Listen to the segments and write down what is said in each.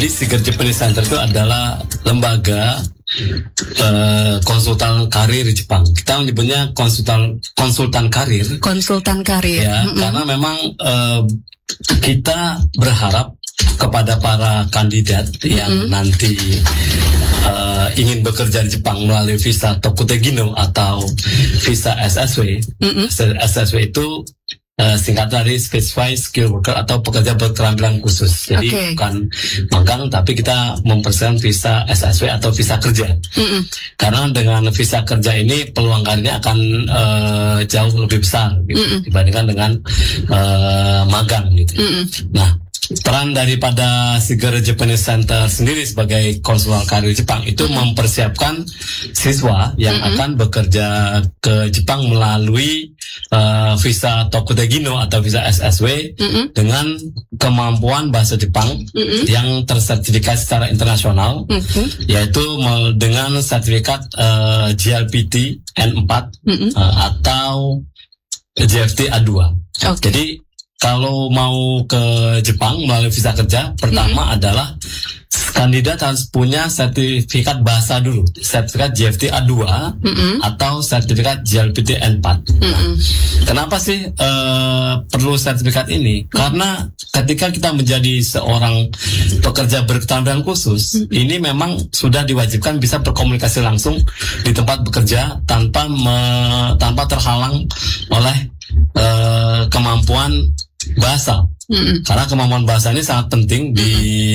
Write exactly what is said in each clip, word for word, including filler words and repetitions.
Jadi Siger Japanese Center itu adalah lembaga uh, konsultan karir di Jepang. Kita menyebutnya konsultan konsultan karir. Konsultan karir. Ya, mm-hmm. Karena memang uh, kita berharap kepada para kandidat yang mm-hmm. nanti uh, ingin bekerja di Jepang melalui visa Tokutegino atau visa S S W. Mm-hmm. S S W itu Uh, singkat dari Specified Skill Worker atau pekerja berketerampilan khusus. Jadi okay. bukan magang, tapi kita mempersiapkan visa S S W atau visa kerja. Mm-mm. Karena dengan visa kerja ini peluang karirnya akan uh, jauh lebih besar gitu, dibandingkan dengan uh, magang gitu. Mm-mm. Nah, peran daripada Siger Japanese Center sendiri sebagai konsultan karir Jepang itu mm-hmm. mempersiapkan siswa yang mm-hmm. akan bekerja ke Jepang melalui uh, visa Tokutegino atau visa S S W mm-hmm. dengan kemampuan bahasa Jepang mm-hmm. yang tersertifikasi secara internasional, mm-hmm. yaitu dengan sertifikat uh, G L P T N empat mm-hmm. uh, atau G F T A dua. Okay. Jadi kalau mau ke Jepang melalui visa kerja, pertama mm-hmm. adalah kandidat harus punya sertifikat bahasa dulu, sertifikat G F T A dua mm-hmm. atau sertifikat G L P T N empat. Mm-hmm. Kenapa sih uh, perlu sertifikat ini? Mm-hmm. Karena ketika kita menjadi seorang pekerja berketerampilan khusus, mm-hmm. ini memang sudah diwajibkan bisa berkomunikasi langsung di tempat bekerja tanpa me, tanpa terhalang oleh uh, kemampuan bahasa. Mm-hmm. Karena kemampuan bahasa ini sangat penting di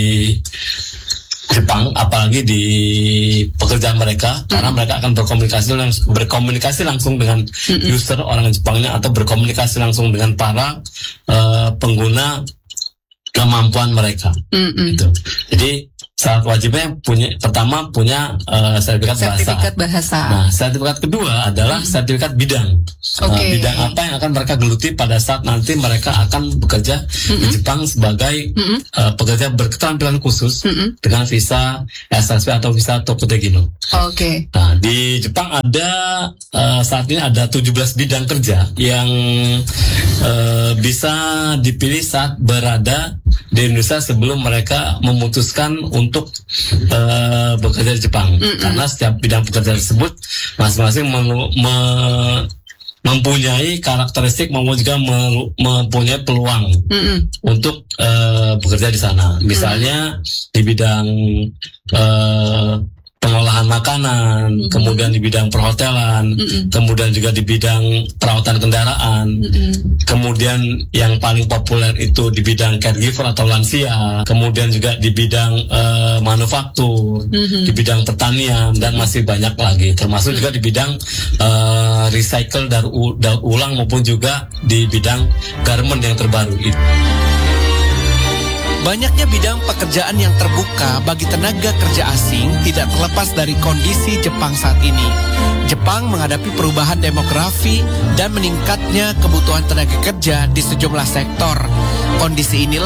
Jepang, apalagi di pekerjaan mereka, mm-hmm. karena mereka akan berkomunikasi langsung, berkomunikasi langsung dengan mm-hmm. user orang Jepangnya atau berkomunikasi langsung dengan para uh, pengguna kemampuan mereka. Mm-hmm. Gitu. Jadi syarat wajibnya punya pertama punya uh, sertifikat, sertifikat bahasa. bahasa. Nah, sertifikat kedua adalah hmm. sertifikat bidang. Okay. Uh, bidang apa yang akan mereka geluti pada saat nanti mereka akan bekerja hmm. di Jepang sebagai hmm. uh, pekerja berketerampilan khusus hmm. dengan visa S S W atau visa Tokutegino. Oke. Okay. Nah, di Jepang ada uh, saat ini ada tujuh belas bidang kerja yang uh, bisa dipilih saat berada di Indonesia sebelum mereka memutuskan untuk uh, bekerja di Jepang. Mm-mm. Karena setiap bidang pekerjaan tersebut masing-masing mem- me- mempunyai karakteristik maupun juga me- mempunyai peluang Mm-mm. untuk uh, bekerja di sana. Misalnya Mm-mm. di bidang uh, pengolahan makanan, mm-hmm. kemudian di bidang perhotelan, mm-hmm. kemudian juga di bidang perawatan kendaraan, mm-hmm. kemudian yang paling populer itu di bidang caregiver atau lansia, kemudian juga di bidang uh, manufaktur, mm-hmm. di bidang pertanian, dan masih banyak lagi, termasuk juga di bidang uh, recycle daur, daur ulang maupun juga di bidang garment yang terbaru itu. Banyaknya bidang pekerjaan yang terbuka bagi tenaga kerja asing tidak terlepas dari kondisi Jepang saat ini. Jepang menghadapi perubahan demografi dan meningkatnya kebutuhan tenaga kerja di sejumlah sektor. Kondisi inilah